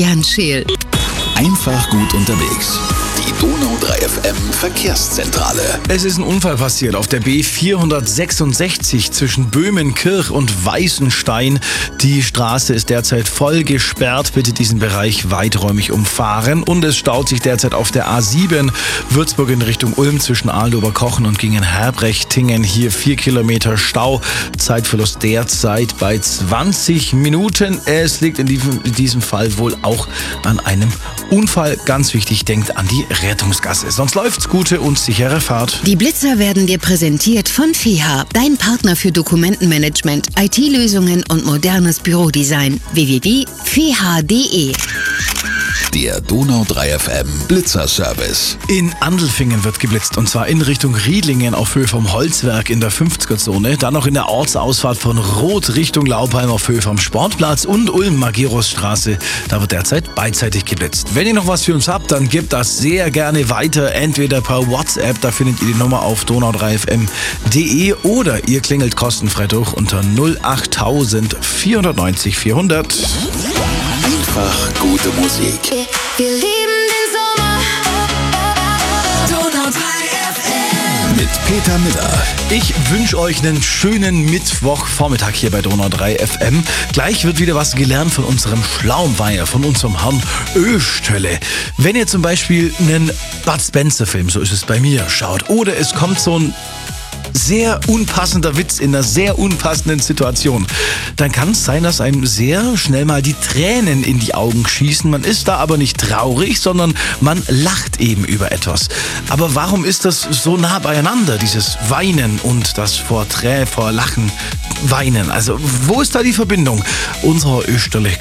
Jan Scheel. Einfach gut unterwegs. Die Donau 3 FM Verkehrszentrale. Es ist ein Unfall passiert auf der B466 zwischen Böhmenkirch und Weißenstein. Die Straße ist derzeit voll gesperrt. Bitte diesen Bereich weiträumig umfahren. Und es staut sich derzeit auf der A7 Würzburg in Richtung Ulm zwischen Ahldoberkochen und Gingen-Herbrechtingen. Hier 4 Kilometer Stau. Zeitverlust derzeit bei 20 Minuten. Es liegt in diesem Fall wohl auch an einem Unfall. Ganz wichtig, denkt an die Rettungsgasse. Sonst läuft's. Gute und sichere Fahrt. Die Blitzer werden dir präsentiert von FEHA, dein Partner für Dokumentenmanagement, IT-Lösungen und modernes Bürodesign. www.feha.de. Der Donau 3 FM Blitzerservice. In Andelfingen wird geblitzt und zwar in Richtung Riedlingen auf Höhe vom Holzwerk in der 50er-Zone. Dann noch in der Ortsausfahrt von Roth Richtung Laubheim auf Höhe vom Sportplatz und Ulm-Magirusstraße. Da wird derzeit beidseitig geblitzt. Wenn ihr noch was für uns habt, dann gebt das sehr gerne weiter. Entweder per WhatsApp, da findet ihr die Nummer auf donau3fm.de oder ihr klingelt kostenfrei durch unter 08000 490 400. Einfach gute Musik. Wir lieben den Sommer. Donau 3 FM. Mit Peter Miller. Ich wünsche euch einen schönen Mittwochvormittag hier bei Donau 3 FM. Gleich wird wieder was gelernt von unserem Schlaumweiher, von unserem Herrn Östölle. Wenn ihr zum Beispiel einen Bud Spencer-Film, so ist es bei mir, schaut, oder es kommt so ein sehr unpassender Witz in einer sehr unpassenden Situation, dann kann es sein, dass einem sehr schnell mal die Tränen in die Augen schießen. Man ist da aber nicht traurig, sondern man lacht eben über etwas. Aber warum ist das so nah beieinander, dieses Weinen und das vor Lachen weinen? Also wo ist da die Verbindung? Unser Österreich